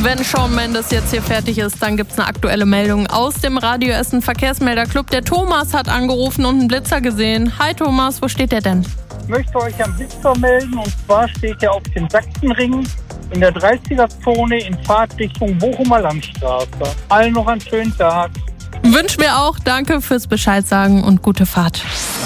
Wenn Shawn Mendes jetzt hier fertig ist, dann gibt's eine aktuelle Meldung aus dem Radio Essen Verkehrsmelderclub. Der Thomas hat angerufen und einen Blitzer gesehen. Hi Thomas, wo steht der denn? Ich möchte euch am Blitzer melden, und zwar steht er auf dem Sachsenring in der 30er-Zone in Fahrtrichtung Bochumer Landstraße. Allen noch einen schönen Tag. Wünsch mir auch, danke fürs Bescheid sagen und gute Fahrt.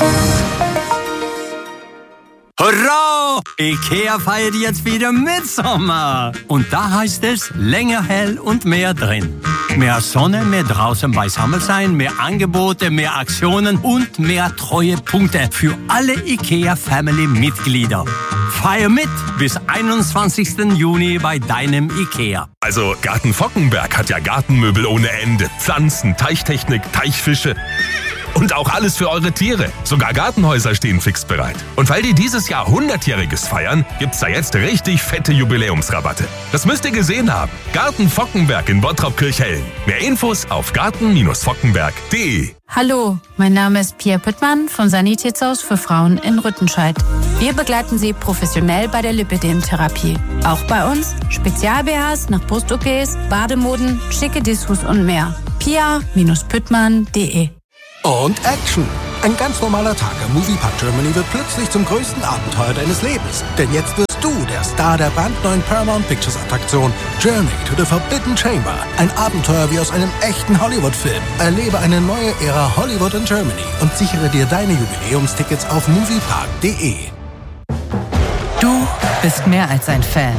Hurra! IKEA feiert jetzt wieder Mitsommer. Und da heißt es länger hell und mehr drin. Mehr Sonne, mehr draußen beisammen sein, mehr Angebote, mehr Aktionen und mehr Treuepunkte für alle IKEA-Family-Mitglieder. Feier mit bis 21. Juni bei deinem IKEA. Also Garten Fockenberg hat ja Gartenmöbel ohne Ende, Pflanzen, Teichtechnik, Teichfische und auch alles für eure Tiere. Sogar Gartenhäuser stehen fix bereit. Und weil die dieses Jahr 100-Jähriges feiern, gibt's da jetzt richtig fette Jubiläumsrabatte. Das müsst ihr gesehen haben. Garten Fockenberg in Bottrop-Kirchhellen. Mehr Infos auf garten-fockenberg.de. Hallo, mein Name ist Pia Püttmann vom Sanitätshaus für Frauen in Rüttenscheid. Wir begleiten Sie professionell bei der Lipödem-Therapie. Auch bei uns Spezial-BHs nach Brust-OPs, Bademoden, schicke Dessous und mehr. pia-püttmann.de. Und Action! Ein ganz normaler Tag im Moviepark Germany wird plötzlich zum größten Abenteuer deines Lebens. Denn jetzt wirst du der Star der brandneuen Paramount Pictures Attraktion Journey to the Forbidden Chamber. Ein Abenteuer wie aus einem echten Hollywood-Film. Erlebe eine neue Ära Hollywood in Germany und sichere dir deine Jubiläumstickets auf moviepark.de. Du bist mehr als ein Fan.